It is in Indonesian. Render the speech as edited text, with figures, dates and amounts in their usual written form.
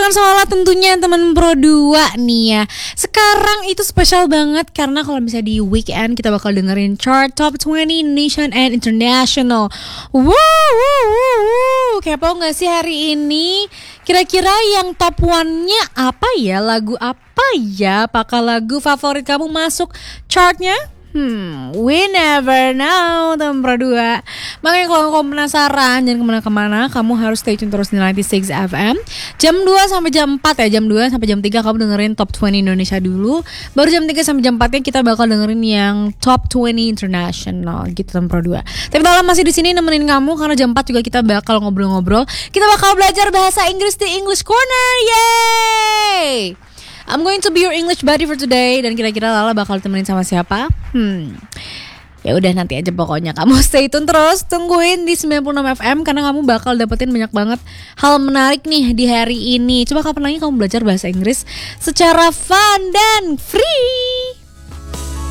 Jangan salah tentunya teman Pro 2 nih ya. Sekarang itu spesial banget karena kalau misalnya di weekend kita bakal dengerin chart top 20 Indonesian and International. Kepo gak sih hari ini? Kira-kira yang top 1-nya apa ya? Lagu apa ya? Apakah lagu favorit kamu masuk chartnya? We never know, teman Pro 2. Makanya kalau kamu penasaran, jangan kemana-kemana, kamu harus stay tune terus di 96 FM. Jam 2 sampai jam 4 ya, jam 2 sampai jam 3 kamu dengerin Top 20 Indonesia dulu. Baru jam 3 sampai jam 4 kita bakal dengerin yang Top 20 International gitu, teman Pro 2. Tapi dalam masih di sini nemenin kamu karena jam 4 juga kita bakal ngobrol-ngobrol. Kita bakal belajar bahasa Inggris di English Corner. Yeay! I'm going to be your English buddy for today. Dan kira-kira Lala bakal temenin sama siapa? Ya udah nanti aja pokoknya. Kamu stay tune terus, tungguin di 96 FM karena kamu bakal dapetin banyak banget hal menarik nih di hari ini. Coba kapan lagi kamu belajar bahasa Inggris secara fun dan free?